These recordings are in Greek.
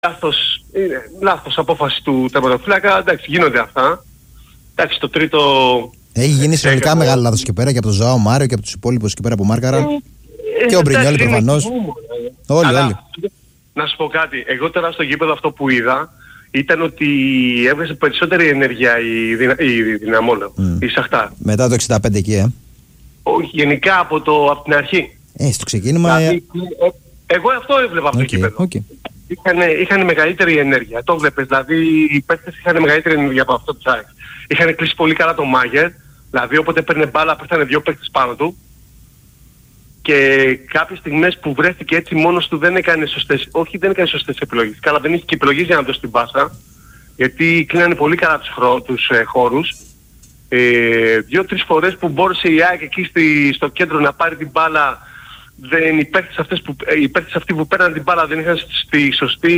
λάθος απόφαση του τερματοφύλακα. Εντάξει, γίνονται αυτά. Εντάξει, το τρίτο... Έχει γίνει συνολικά μεγάλο λάθος και πέρα και από τον Ζωάο Μάριο και από τους υπόλοιπους εκεί πέρα που μάρκαραν. Και ο Μπρινιόλι προφανώς. Όλοι. Να σου πω κάτι. Εγώ τώρα στο γήπεδο αυτό που είδα ήταν ότι έβγαζε περισσότερη ενέργεια η Δυναμόλο, η Σαχτάρ. Μετά το 65 εκεί, Όχι, γενικά από την αρχή. Στο ξεκίνημα... Δηλαδή, εγώ αυτό έβλεπα από το γήπεδο. Είχαν μεγαλύτερη ενέργεια. Το βλέπεις, δηλαδή οι παίκτες είχαν μεγαλύτερη ενέργεια από αυτό το Τσάικ. Είχαν κλείσει πολύ καλά τον Μάγερ, δηλαδή όποτε παίρνε μπάλα πέφτανε δύο παίκτες πάνω του. Και κάποιες στιγμές που βρέθηκε έτσι μόνος του δεν έκανε σωστές επιλογές. Καλά, δεν είχε και επιλογές για να δώσει την πάσα, γιατί κλείνανε πολύ καλά τους χώρους. Δύο-τρεις φορές που μπόρεσε η ΑΕΚ εκεί στο κέντρο να πάρει την μπάλα, οι παίκτες αυτοί που πέραν την μπάλα δεν είχαν στη σωστή,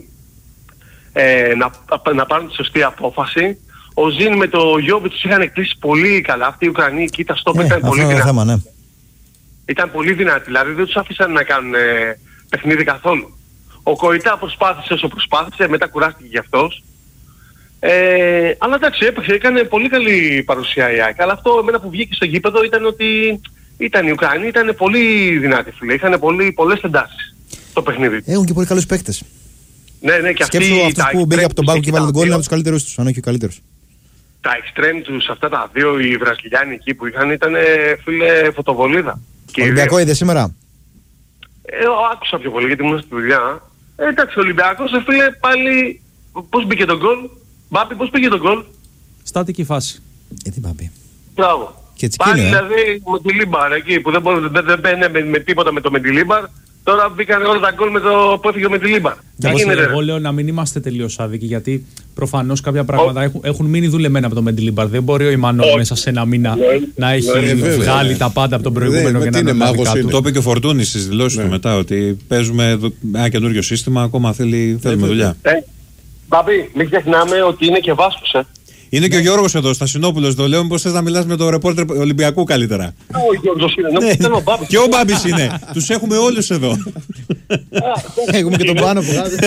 να πάρουν τη σωστή απόφαση. Ο Ζιν με το Γιόβιτ τους είχαν κλείσει πολύ καλά. Αυτοί οι Ουκρανοί εκεί τα στόπερ ήταν πολύ δυνατοί. Ήταν πολύ δυνατοί, δηλαδή δεν τους άφησαν να κάνουν παιχνίδι καθόλου. Ο Κοϊτά προσπάθησε όσο προσπάθησε, μετά κουράστηκε γι' αυτός. Αλλά εντάξει, έκανε πολύ καλή παρουσία η ΑΕΚ. Αλλά αυτό εμένα που βγήκε στο γήπεδο ήταν ότι οι Ουκρανοί ήταν πολύ δυνατοί, φίλε. Είχαν πολλές εντάσεις το παιχνίδι. Έχουν και πολύ καλούς παίκτες. Ναι, και σκέψου αυτούς που μπήκε από τον πάγκο και βάλε τον γκολ είναι από τους καλύτερους τους, αν όχι ο καλύτερος. Τα εξτρέμ τους, αυτά τα δύο, οι Βραζιλιάνοι εκεί που είχαν, ήταν φίλε φωτοβολίδα. Ολυμπιακό είδε σήμερα? Άκουσα πιο πολύ γιατί ήμουν στη δουλειά. Εντάξει, ο Ολυμπιακός φίλε πάλι πώς μπήκε τον γκολ. Μπάπη, πώς πήγε τον γκολ? Στάτικη φάση. Τι Μπάπη? Μπράβο. Πάλι δηλαδή με τη Λίμπαρ εκεί που δεν μπαίνει με τίποτα με το Μεντιλίμπαρ. Τώρα μπήκαν όλα τα γκολ με το που έφυγε με τη Λίμπαρ. Εγώ λέω να μην είμαστε τελείως άδικοι, γιατί προφανώς κάποια πράγματα έχουν μείνει δουλεμένα από το Μεντιλίμπαρ. Δεν μπορεί ο Ιμανόλ μέσα σε ένα μήνα να έχει βγάλει τα πάντα από τον προηγούμενο και να είναι μάγος του. Το είπε και ο Φορτούνης στις δηλώσεις του μετά, ότι παίζουμε ένα καινούριο σύστημα, ακόμα θέλουμε δουλειά. Μπαμπή, μην ξεχνάμε ότι είναι και Βάσκος, Είναι και ο Γιώργος εδώ, Στασινόπουλος, το λέω, μήπως θες να μιλάς με τον ρεπόρτερ Ολυμπιακού καλύτερα. Ο Γιώργος είναι, ο Μπάμπης. Και ο Μπάμπης είναι, τους έχουμε όλους εδώ. Έχουμε και τον πάνω που γράφει.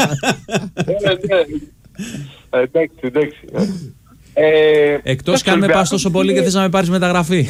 Εντάξει. Εκτός και αν με πας τόσο πολύ και θες να με πάρεις μεταγραφή.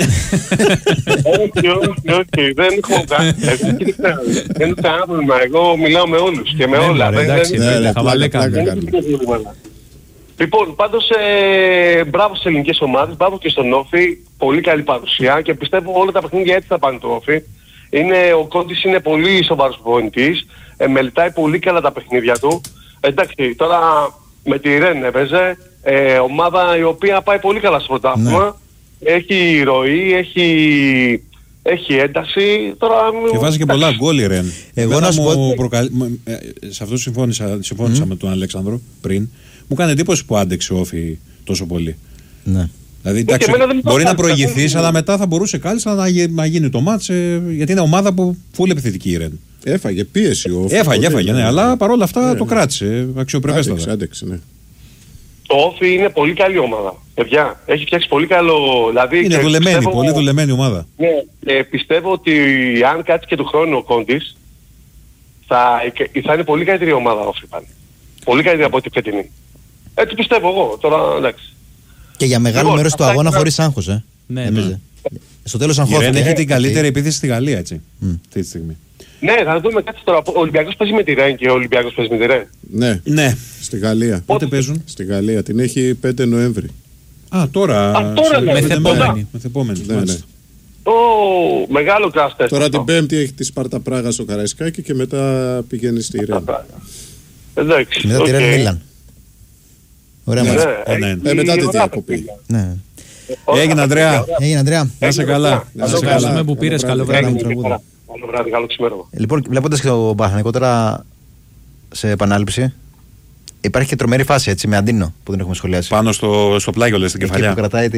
Όχι, δεν έχω κάνει. Δεν είναι πρόβλημα, εγώ μιλάω με όλους και με όλα. Εντάξει, χαβαλέ κάνουμε. Λοιπόν, πάντως μπράβο στις ελληνικές ομάδες, μπράβο και στον Όφη, πολύ καλή παρουσία και πιστεύω όλα τα παιχνίδια έτσι θα πάνε το Όφη. Ο Κόντις είναι πολύ σοβαρός προπονητής, μελετάει πολύ καλά τα παιχνίδια του. Εντάξει, τώρα με τη Ρεν έπαιζε, ομάδα η οποία πάει πολύ καλά στο πρωτάθλημα, έχει ροή, έχει ένταση. Τώρα... Και βάζει και πολλά γκόλ η Ρεν. Εγώ να σου πω... Σε αυτό συμφώνησα με τον Αλέξανδρο πριν. Μου κάνει εντύπωση που άντεξε ο Όφη τόσο πολύ. Ναι. Δηλαδή, εντάξει, μπορεί να προηγηθείς, αλλά μετά θα μπορούσε κάλλιστα να γίνει το μάτς, γιατί είναι ομάδα που φουλ επιθετική η Ρεν. Έφαγε πίεση ο Όφη. Έφαγε, ναι, αλλά παρόλα αυτά το κράτησε αξιοπρεπέστατα. Άντεξε, ναι. Το Όφη είναι πολύ καλή ομάδα. Παιδιά, έχει φτιάξει πολύ καλό. Δηλαδή, είναι δουλεμένη, πολύ δουλεμένη ομάδα. Ναι, πιστεύω ότι αν κάτσει και του χρόνου ο Κόντις, θα είναι πολύ καλύτερη ομάδα Όφη πάλι. Πολύ καλύτερη από ό,τι φετινή. Έτσι πιστεύω εγώ. Τώρα εντάξει. Και για μεγάλο μέρος του αγώνα χωρίς άγχος, Ναι. Στο τέλος αγχώθηκε. Η Ρεν έχει την καλύτερη επίθεση στη Γαλλία, έτσι. Αυτή τη στιγμή. Ναι, θα δούμε κάτι τώρα. Ο Ολυμπιακός παίζει με τη Ρεν και ο Ολυμπιακός παίζει με τη Ρεν. Ναι. Στη Γαλλία. Πότε παίζουν? Στη Γαλλία. Την έχει 5 Νοέμβρη. Τώρα μεθεπόμενη. Ναι. Μεγάλο κράστερ. Τώρα την Πέμπτη έχει τη Σπάρτα Πράγα στο Καραϊσκάκι και μετά πηγαίνει στη Ρεν. Εντάξει. Μετά τη Ρεν Μίλαν. Ωραία μας. Μετά τη διακοπή. Ναι. Έγινε Ανδρέα. Να σε καλά. Να σε ευχαριστούμε που πήρες. Καλό βράδυ. Καλό βράδυ, καλό ξημέρωμα. Λοιπόν, βλέποντας και το Παναθηναϊκό τώρα σε επανάληψη, υπάρχει και τρομερή φάση έτσι με Αντίνο που δεν έχουμε σχολιάσει. Πάνω στο πλάγιο, λες, στην κεφαλιά. Εκεί που κρατάει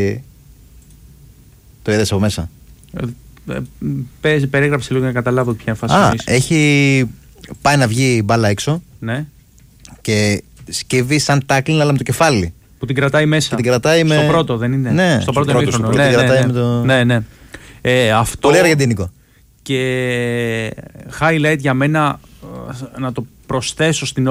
το είδες από μέσα. Περίγραψε λίγο για να καταλάβω ποια φάση. Έχει πάει να βγει η μπάλα έξω. Ναι. Και σκεύει σαν τάκλιν αλλά με το κεφάλι. Που την κρατάει μέσα. Στο πρώτο δεν είναι? Ναι, στο πρώτο εμίχρονο. Ναι. Αυτό... Πολύ αργεντίνικο. Και highlight για μένα να το προσθέσω στην